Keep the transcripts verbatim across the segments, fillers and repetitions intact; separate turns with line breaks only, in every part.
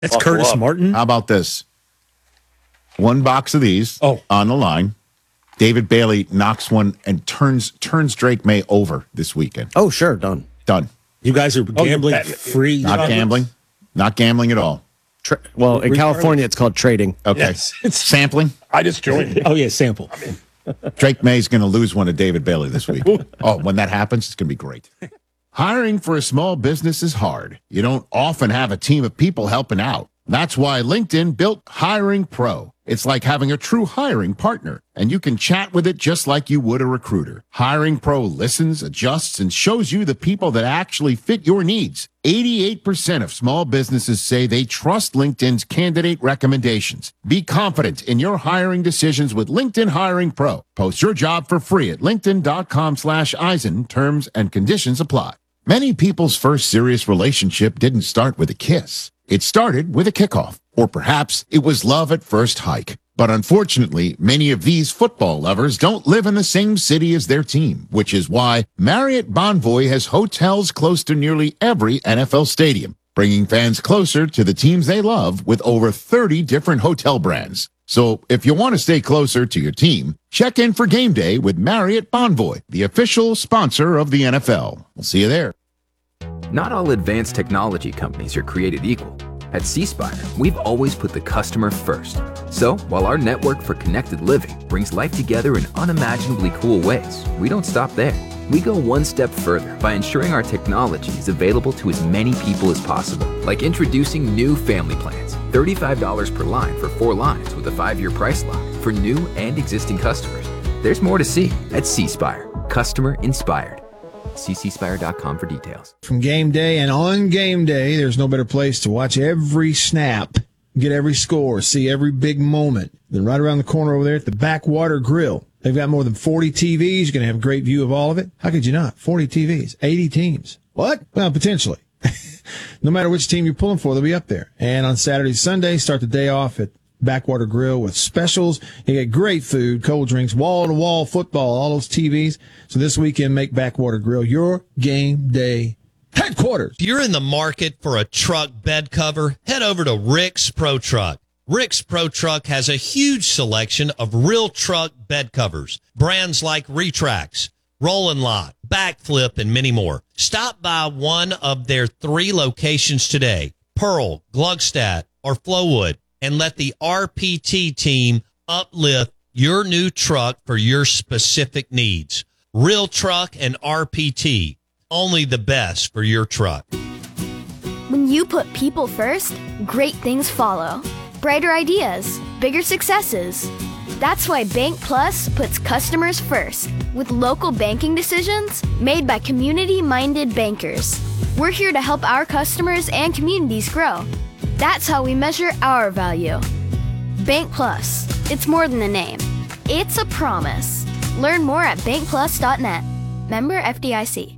That's Buckle Curtis up. Martin.
How about this? One box of these
oh.
on the line. David Bailey knocks one and turns turns Drake May over this weekend.
Oh, sure. Done.
Done.
You guys are gambling oh, free.
Not gambling. Not gambling at all.
Tra- well, in California, it's called trading.
Okay.
Yes.
It's sampling.
I just joined it.
Oh, yeah, sample. I mean.
Drake May's going to lose one to David Bailey this week. Oh, when that happens, it's going to be great. Hiring for a small business is hard. You don't often have a team of people helping out. That's why LinkedIn built Hiring Pro. It's like having a true hiring partner, and you can chat with it just like you would a recruiter. Hiring Pro listens, adjusts, and shows you the people that actually fit your needs. eighty-eight percent of small businesses say they trust LinkedIn's candidate recommendations. Be confident in your hiring decisions with LinkedIn Hiring Pro. Post your job for free at linkedin.com slash Eisen. Terms and conditions apply. Many people's first serious relationship didn't start with a kiss. It started with a kickoff, or perhaps it was love at first hike. But unfortunately, many of these football lovers don't live in the same city as their team, which is why Marriott Bonvoy has hotels close to nearly every N F L stadium, bringing fans closer to the teams they love with over thirty different hotel brands. So if you want to stay closer to your team, check in for game day with Marriott Bonvoy, the official sponsor of the N F L. We'll see you there.
Not all advanced technology companies are created equal. At C Spire, we've always put the customer first. So, while our network for connected living brings life together in unimaginably cool ways, we don't stop there. We go one step further by ensuring our technology is available to as many people as possible, like introducing new family plans. thirty-five dollars per line for four lines with a five-year price lock for new and existing customers. There's more to see at C Spire. Customer inspired. C C Spire dot com for details.
From game day and on game day, there's no better place to watch every snap, get every score, see every big moment than right around the corner over there at the Backwater Grill. They've got more than forty T Vs. You're going to have a great view of all of it. How could you not? forty T Vs, eighty teams. What? Well, potentially. No matter which team you're pulling for, they'll be up there. And on Saturday, Sunday, start the day off at Backwater Grill with specials. You get great food, cold drinks, wall-to-wall football, all those T Vs. So this weekend, make Backwater Grill your game day headquarters.
If you're in the market for a truck bed cover, head over to Rick's Pro Truck. Rick's Pro Truck has a huge selection of real truck bed covers. Brands like Retrax, Roll and Lot, Backflip, and many more. Stop by one of their three locations today, Pearl, Gluckstadt, or Flowood, and let the R P T team uplift your new truck for your specific needs. Real Truck and R P T, only the best for your truck.
When you put people first, great things follow. Brighter ideas, bigger successes. That's why Bank Plus puts customers first, with local banking decisions made by community-minded bankers. We're here to help our customers and communities grow. That's how we measure our value. Bank Plus. It's more than a name. It's a promise. Learn more at bank plus dot net. Member F D I C.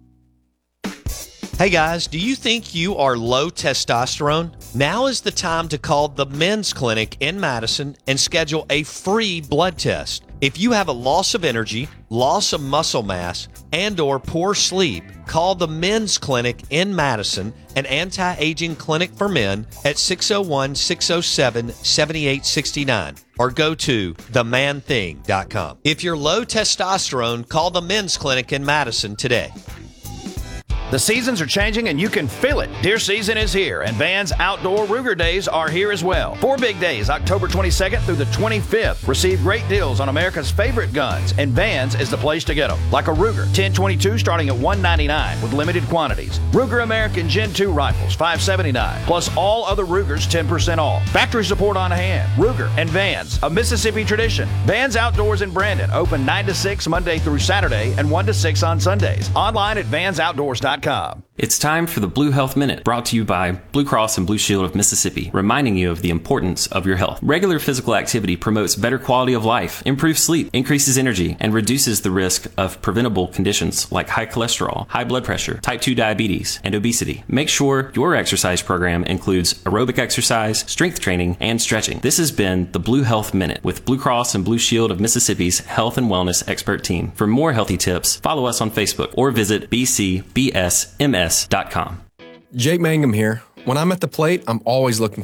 Hey guys, do you think you are low testosterone? Now is the time to call the Men's Clinic in Madison and schedule a free blood test. If you have a loss of energy, loss of muscle mass, and or poor sleep, call the Men's Clinic in Madison, an anti-aging clinic for men, at six oh one, six oh seven, seven eight six nine or go to the man thing dot com. If you're low testosterone, call the Men's Clinic in Madison today.
The seasons are changing and you can feel it. Deer season is here and Vans Outdoor Ruger Days are here as well. Four big days, October twenty-second through the twenty-fifth. Receive great deals on America's favorite guns, and Vans is the place to get them. Like a Ruger ten twenty-two starting at one ninety-nine with limited quantities. Ruger American Gen two rifles five seventy-nine, plus all other Rugers ten percent off. Factory support on hand. Ruger and Vans, a Mississippi tradition. Vans Outdoors in Brandon, open nine to six Monday through Saturday and one to six on Sundays. Online at vans outdoors dot com.
It's time for the Blue Health Minute, brought to you by Blue Cross and Blue Shield of Mississippi, reminding you of the importance of your health. Regular physical activity promotes better quality of life, improves sleep, increases energy, and reduces the risk of preventable conditions like high cholesterol, high blood pressure, type two diabetes, and obesity. Make sure your exercise program includes aerobic exercise, strength training, and stretching. This has been the Blue Health Minute with Blue Cross and Blue Shield of Mississippi's Health and Wellness Expert Team. For more healthy tips, follow us on Facebook or visit b c b s m s dot com.
Jake Mangum here.
When I'm at the plate, I'm always looking